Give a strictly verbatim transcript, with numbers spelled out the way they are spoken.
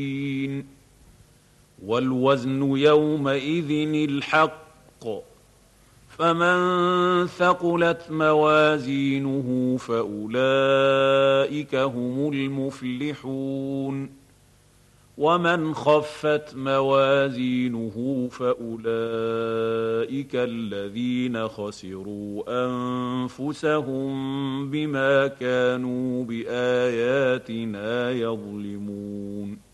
والوزن يومئذ الحق فمن ثقلت موازينه فأولئك هم المفلحون ومن خفت موازينه فأولئك الذين خسروا أنفسهم بما كانوا بآياتنا يظلمون